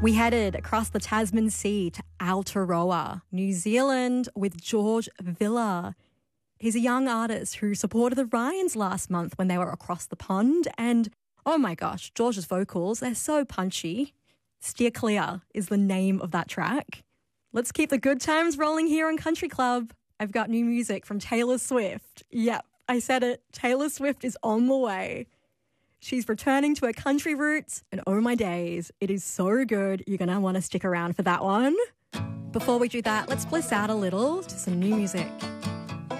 We headed across the Tasman Sea to Aotearoa, New Zealand, with George Villa. He's a young artist who supported the Ryans last month when they were across the pond. And, oh my gosh, George's vocals, they're so punchy. Steer Clear is the name of that track. Let's keep the good times rolling here on Country Club. I've got new music from Taylor Swift. Yep, I said it. Taylor Swift is on the way. She's returning to her country roots, and oh my days, it is so good. You're going to want to stick around for that one. Before we do that, let's bliss out a little to some new music.